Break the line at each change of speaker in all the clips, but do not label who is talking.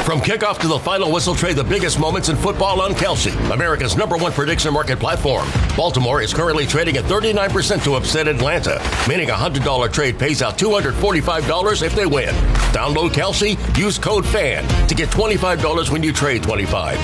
From kickoff to the final whistle, trade the biggest moments in football on Kalshi, America's #1 prediction market platform. Baltimore is currently trading at 39% to upset Atlanta, meaning a $100 trade pays out $245 if they win. Download Kalshi, use code FAN to get $25 when you trade 25.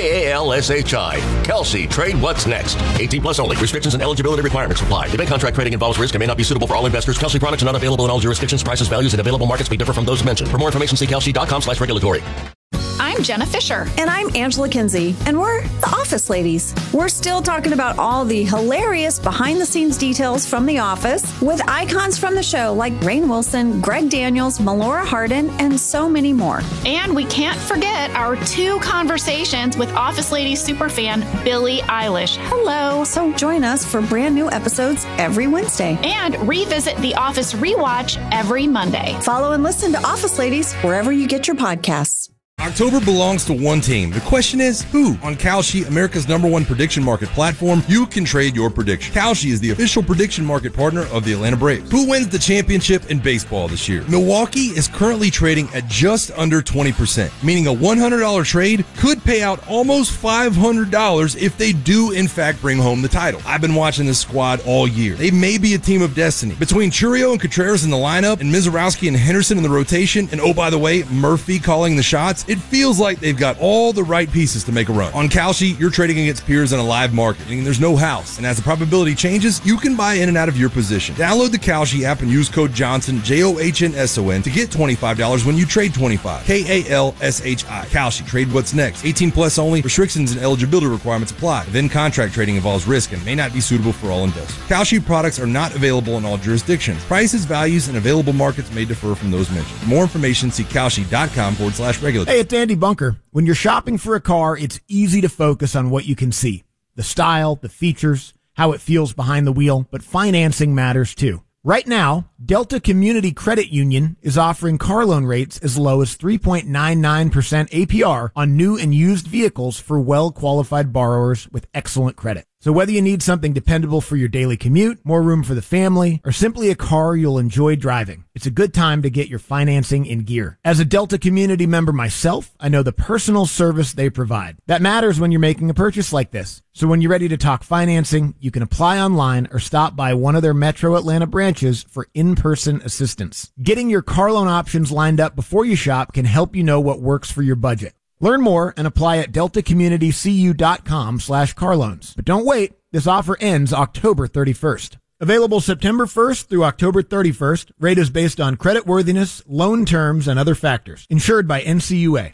KALSHI. Kalshi, trade what's next. 18 plus only. Restrictions and eligibility requirements apply. Event contract trading involves risk and may not be suitable for all investors. Kalshi products are not available in all jurisdictions. Prices, values, and available markets may differ from those mentioned. For more information, see kalshi.com/regulatory.
I'm Jenna Fisher.
And I'm Angela Kinsey. And we're the Office Ladies. We're still talking about all the hilarious behind-the-scenes details from The Office with icons from the show like Rainn Wilson, Greg Daniels, Melora Hardin, and so many more.
And we can't forget our 2 conversations with Office Ladies superfan Billie Eilish. Hello.
So join us for brand new episodes every Wednesday.
And revisit The Office Rewatch every Monday.
Follow and listen to Office Ladies wherever you get your podcasts.
October belongs to one team. The question is, who? On Kalshi, America's #1 prediction market platform, you can trade your prediction. Kalshi is the official prediction market partner of the Atlanta Braves. Who wins the championship in baseball this year? Milwaukee is currently trading at just under 20%, meaning a $100 trade could pay out almost $500 if they do, in fact, bring home the title. I've been watching this squad all year. They may be a team of destiny. Between Churio and Contreras in the lineup, and Mizorowski and Henderson in the rotation, and oh, by the way, Murphy calling the shots, it feels like they've got all the right pieces to make a run. On Kalshi, you're trading against peers in a live market, meaning there's no house. And as the probability changes, you can buy in and out of your position. Download the Kalshi app and use code Johnson, JOHNSON, to get $25 when you trade 25. KALSHI. Kalshi. Trade what's next. 18 plus only. Restrictions and eligibility requirements apply. Then contract trading involves risk and may not be suitable for all investors. Kalshi products are not available in all jurisdictions. Prices, values, and available markets may differ from those mentioned. For more information, see Kalshi.com/regulatory.
Hey, it's Andy Bunker. When you're shopping for a car, it's easy to focus on what you can see. The style, the features, how it feels behind the wheel, but financing matters too. Right now, Delta Community Credit Union is offering car loan rates as low as 3.99% APR on new and used vehicles for well-qualified borrowers with excellent credit. So whether you need something dependable for your daily commute, more room for the family, or simply a car you'll enjoy driving, it's a good time to get your financing in gear. As a Delta Community member myself, I know the personal service they provide. That matters when you're making a purchase like this. So when you're ready to talk financing, you can apply online or stop by one of their Metro Atlanta branches for in-person assistance. Getting your car loan options lined up before you shop can help you know what works for your budget. Learn more and apply at deltacommunitycu.com/carloans. But don't wait. This offer ends October 31st. Available September 1st through October 31st. Rate is based on creditworthiness, loan terms, and other factors. Insured by NCUA.